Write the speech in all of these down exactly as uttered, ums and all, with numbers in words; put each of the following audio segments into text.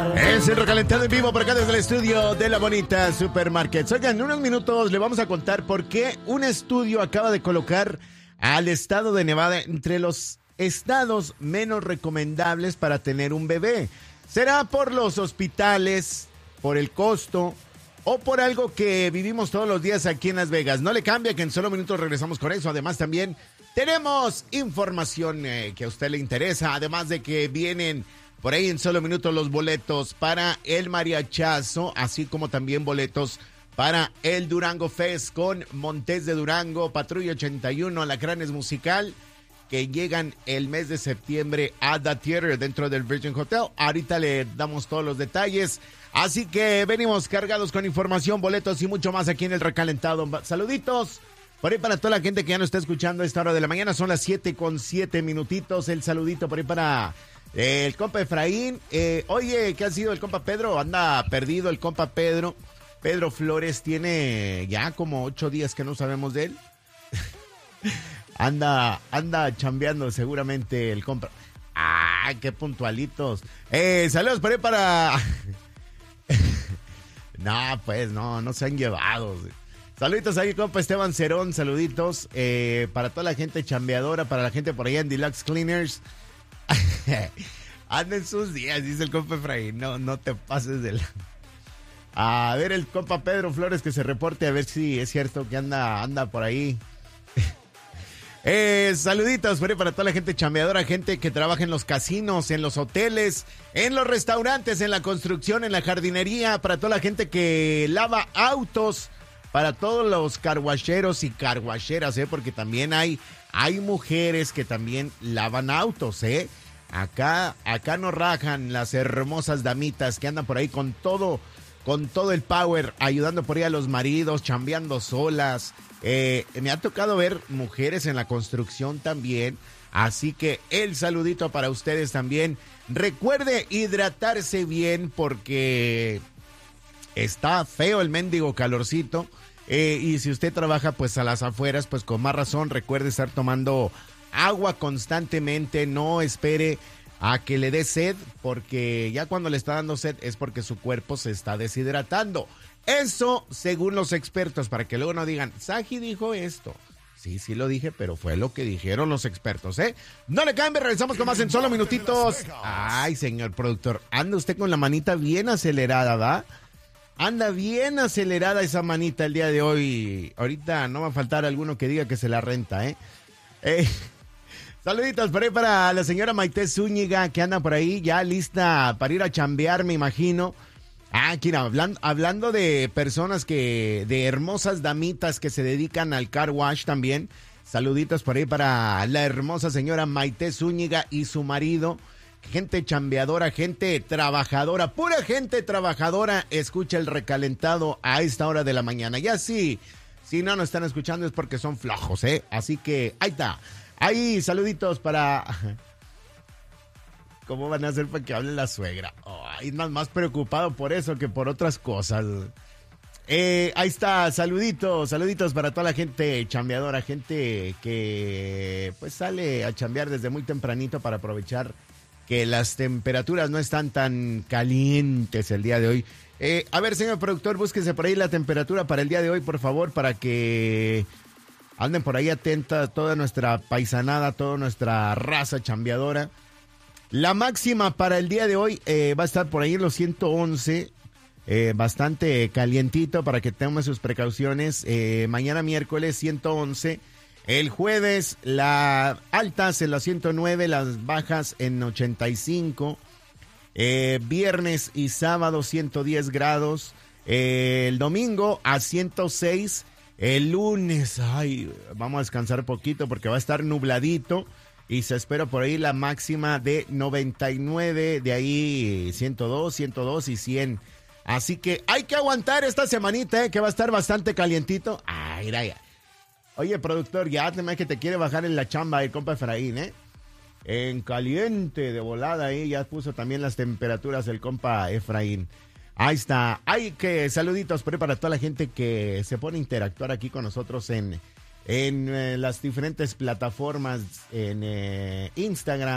Es el recalentado en vivo por acá desde el estudio de La Bonita Supermarket. Oigan, en unos minutos le vamos a contar por qué un estudio acaba de colocar al estado de Nevada entre los estados menos recomendables para tener un bebé. ¿Será por los hospitales, por el costo o por algo que vivimos todos los días aquí en Las Vegas? No le cambia que en solo minutos regresamos con eso. Además también tenemos información eh, que a usted le interesa, además de que vienen por ahí en solo minutos los boletos para el mariachazo, así como también boletos para el Durango Fest con Montes de Durango, Patrulla ochenta y uno, Alacranes Musical, que llegan el mes de septiembre a The Theater dentro del Virgin Hotel. Ahorita le damos todos los detalles, así que venimos cargados con información, boletos y mucho más aquí en el recalentado. Saluditos por ahí para toda la gente que ya nos está escuchando a esta hora de la mañana. Son las siete con siete minutitos. El saludito por ahí para Eh, el compa Efraín. Eh, oye, ¿qué ha sido el compa Pedro? Anda perdido el compa Pedro. Pedro Flores tiene ya como ocho días que no sabemos de él. anda, anda chambeando seguramente el compa. ¡Ah, qué puntualitos! Eh, saludos por ahí para... no, pues no, no se han llevado. Saluditos ahí, compa Esteban Cerón. Saluditos eh, para toda la gente chambeadora, para la gente por allá en Deluxe Cleaners. Anden sus días, dice el compa Efraín. No, no te pases de la... A ver el compa Pedro Flores que se reporte a ver si es cierto que anda, anda por ahí. eh, saluditos por ahí para toda la gente chambeadora, gente que trabaja en los casinos, en los hoteles, en los restaurantes, en la construcción, en la jardinería, para toda la gente que lava autos, para todos los carguacheros y carguacheras, ¿eh? Porque también hay, hay mujeres que también lavan autos, ¿eh? Acá, acá no rajan las hermosas damitas que andan por ahí con todo, con todo el power, ayudando por ahí a los maridos, chambeando solas. Eh, me ha tocado ver mujeres en la construcción también, así que el saludito para ustedes también. Recuerde hidratarse bien porque está feo el mendigo calorcito. Eh, y si usted trabaja pues a las afueras, pues con más razón, recuerde estar tomando agua constantemente. No espere a que le dé sed, porque ya cuando le está dando sed es porque su cuerpo se está deshidratando. Eso según los expertos, para que luego no digan, Saji dijo esto. Sí, sí lo dije, pero fue lo que dijeron los expertos, ¿eh? No le cambie, regresamos con más en solo minutitos. Ay, señor productor, anda usted con la manita bien acelerada, ¿va? Anda bien acelerada esa manita el día de hoy. Ahorita no va a faltar alguno que diga que se la renta, ¿eh? eh saluditos por ahí para la señora Maite Zúñiga, que anda por ahí ya lista para ir a chambear, me imagino. Ah, mira, hablando, hablando de personas que, de hermosas damitas que se dedican al car wash también. Saluditos por ahí para la hermosa señora Maite Zúñiga y su marido. Gente chambeadora, gente trabajadora, pura gente trabajadora. Escucha el recalentado a esta hora de la mañana. Ya sí, si no nos están escuchando es porque son flojos, ¿eh? Así que ahí está. Ahí, saluditos para... ¿Cómo van a hacer para que hable la suegra? Ay, más, más preocupado por eso que por otras cosas. Eh, ahí está, saluditos, saluditos para toda la gente chambeadora, gente que pues sale a chambear desde muy tempranito para aprovechar que las temperaturas no están tan calientes el día de hoy. Eh, a ver, señor productor, búsquese por ahí la temperatura para el día de hoy, por favor, para que anden por ahí atenta toda nuestra paisanada, toda nuestra raza chambeadora. La máxima para el día de hoy eh, va a estar por ahí en los ciento once, eh, bastante calientito para que tomen sus precauciones. Eh, mañana miércoles ciento once. El jueves, las altas en las ciento nueve, las bajas en ochenta y cinco. Eh, viernes y sábado, ciento diez grados. Eh, el domingo a ciento seis. El lunes, ay, vamos a descansar poquito porque va a estar nubladito. Y se espera por ahí la máxima de noventa y nueve. De ahí ciento dos, ciento dos y cien. Así que hay que aguantar esta semanita, ¿eh? Que va a estar bastante calientito. Ay, mira ya. Oye, productor, ya te que te quiere bajar en la chamba el compa Efraín, ¿eh? En caliente, de volada ahí, ya puso también las temperaturas el compa Efraín. Ahí está. Hay que saluditos por ahí para toda la gente que se pone a interactuar aquí con nosotros en, en eh, las diferentes plataformas, en eh, Instagram,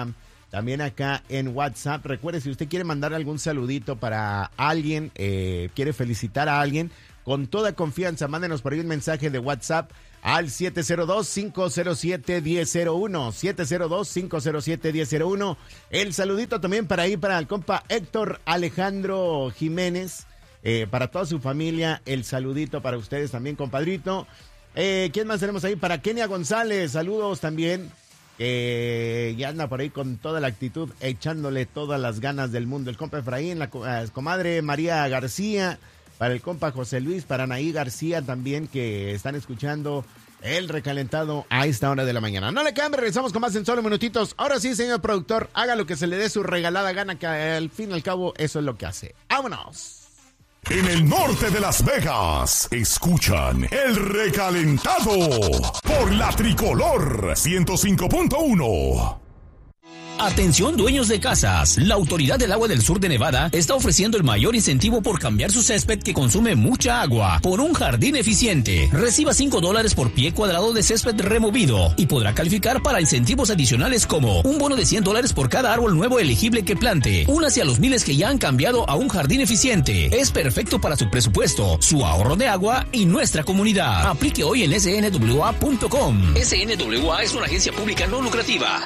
también acá en WhatsApp. Recuerde, si usted quiere mandar algún saludito para alguien, eh, quiere felicitar a alguien, con toda confianza, mándenos por ahí un mensaje de WhatsApp al siete cero dos, cinco cero siete, uno cero cero uno, siete cero dos, cinco cero siete, uno cero cero uno. El saludito también para ahí, para el compa Héctor Alejandro Jiménez, eh, para toda su familia, el saludito para ustedes también, compadrito. Eh, ¿Quién más tenemos ahí? Para Kenia González, saludos también. Eh, ya anda por ahí con toda la actitud, echándole todas las ganas del mundo. El compa Efraín, la eh, comadre María García, para el compa José Luis, para Anaí García también, que están escuchando el recalentado a esta hora de la mañana. No le cambie, regresamos con más en solo minutitos. Ahora sí, señor productor, haga lo que se le dé su regalada gana, que al fin y al cabo eso es lo que hace. ¡Vámonos! En el norte de Las Vegas, escuchan el recalentado por la Tricolor ciento cinco punto uno. Atención dueños de casas, la Autoridad del Agua del Sur de Nevada está ofreciendo el mayor incentivo por cambiar su césped que consume mucha agua por un jardín eficiente. Reciba cinco dólares por pie cuadrado de césped removido y podrá calificar para incentivos adicionales como un bono de cien dólares por cada árbol nuevo elegible que plante. Únase a los miles que ya han cambiado a un jardín eficiente. Es perfecto para su presupuesto, su ahorro de agua y nuestra comunidad. Aplique hoy en S N W A punto com. S N W A es una agencia pública no lucrativa.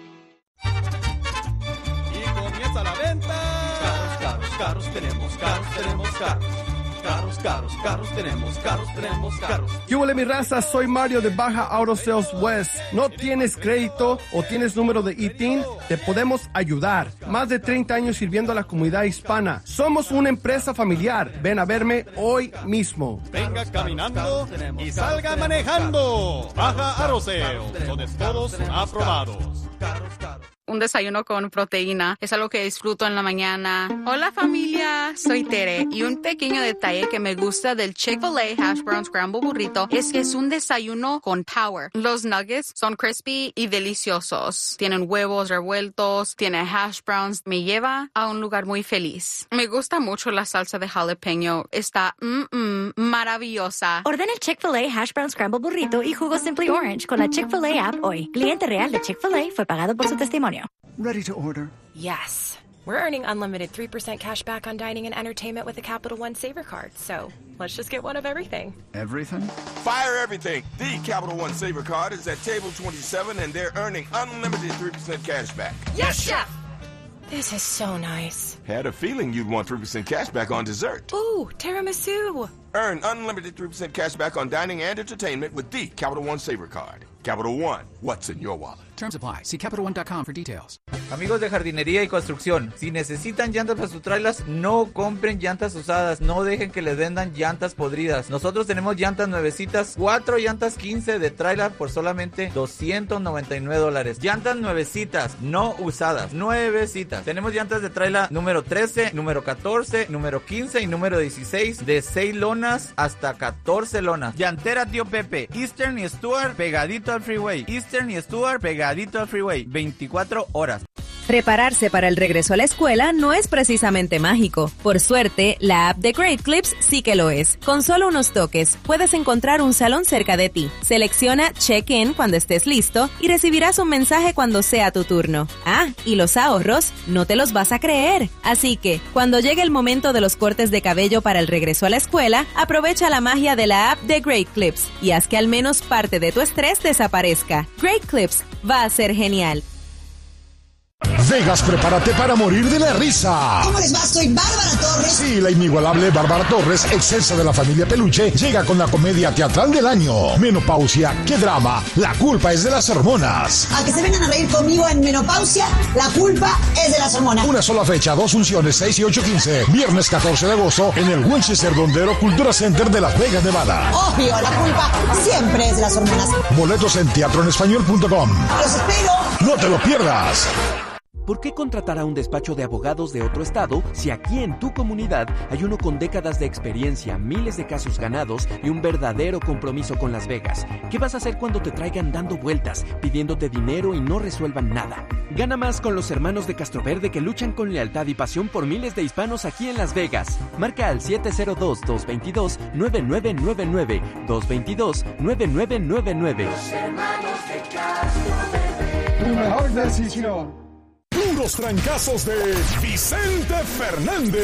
A la venta. Carros, carros, carros tenemos, carros tenemos, carros. Carros, carros, carros tenemos, carros tenemos, carros. ¿Qué huele mi raza? Soy Mario de Baja Auto Sales West. ¿No tienes crédito o tienes número de I T I N? Te podemos ayudar. Más de treinta años sirviendo a la comunidad hispana. Somos una empresa familiar. Ven a verme hoy mismo. Venga caminando y salga manejando. Baja Auto Sales, donde todos son aprobados. Carros, carros. Un desayuno con proteína es algo que disfruto en la mañana. Hola familia, soy Tere y un pequeño detalle que me gusta del Chick-fil-A Hash Brown Scramble Burrito es que es un desayuno con power. Los nuggets son crispy y deliciosos. Tienen huevos revueltos, tiene hash browns. Me lleva a un lugar muy feliz. Me gusta mucho la salsa de jalapeño. Está mm, mm, maravillosa. Ordena el Chick-fil-A Hash Brown Scramble Burrito y jugo Simply Orange con la Chick-fil-A app hoy. Cliente real de Chick-fil-A fue pagado por su testimonio. Ready to order? Yes. We're earning unlimited three percent cash back on dining and entertainment with the Capital One Saver Card. So let's just get one of everything. Everything? Fire everything. The Capital One Saver Card is at table twenty-seven and they're earning unlimited three percent cash back. Yes, Chef! This is so nice. Had a feeling you'd want three percent cash back on dessert. Ooh, tiramisu. Earn unlimited three percent cash back on dining and entertainment with the Capital One Saver Card. Capital One, what's in your wallet? Terms apply. See Capital One dot com for details. Amigos de jardinería y construcción, si necesitan llantas para sus trailers, no compren llantas usadas, no dejen que les vendan llantas podridas. Nosotros tenemos llantas nuevecitas, cuatro llantas quince de trailer por solamente doscientos noventa y nueve dólares. Llantas nuevecitas, no usadas, nuevecitas. Tenemos llantas de trailer número trece, número catorce, número quince y número dieciséis, de seis lonas hasta catorce lonas. Llantera Tío Pepe, Eastern y Stuart pegadito al freeway. Eastern y Stuart pegadito al freeway, veinticuatro horas. Prepararse para el regreso a la escuela no es precisamente mágico. Por suerte, la app de Great Clips sí que lo es. Con solo unos toques, puedes encontrar un salón cerca de ti. Selecciona Check-in cuando estés listo y recibirás un mensaje cuando sea tu turno. Ah, y los ahorros no te los vas a creer. Así que, cuando llegue el momento de los cortes de cabello para el regreso a la escuela, aprovecha la magia de la app de Great Clips y haz que al menos parte de tu estrés desaparezca. Great Clips va a ser genial. Vegas, prepárate para morir de la risa. ¿Cómo les va? Soy Bárbara Torres. Sí, la inigualable Bárbara Torres, excelsa de la familia Peluche, llega con la comedia teatral del año. Menopausia, qué drama, la culpa es de las hormonas. A que se vengan a reír conmigo en Menopausia, la culpa es de las hormonas. Una sola fecha, dos funciones, seis y ocho quince. Viernes catorce de agosto en el Winchester Dondero Cultura Center de Las Vegas, Nevada. Obvio, la culpa siempre es de las hormonas. Boletos en teatro en español punto com. Los espero. No te lo pierdas. ¿Por qué contratar a un despacho de abogados de otro estado si aquí en tu comunidad hay uno con décadas de experiencia, miles de casos ganados y un verdadero compromiso con Las Vegas? ¿Qué vas a hacer cuando te traigan dando vueltas, pidiéndote dinero y no resuelvan nada? Gana más con los hermanos de Castroverde que luchan con lealtad y pasión por miles de hispanos aquí en Las Vegas. Marca al siete cero dos, dos dos dos, nueve nueve nueve nueve, dos dos dos, nueve nueve nueve nueve. Los hermanos de Castroverde. Tu mejor decisión. los trancazos de Vicente Fernández.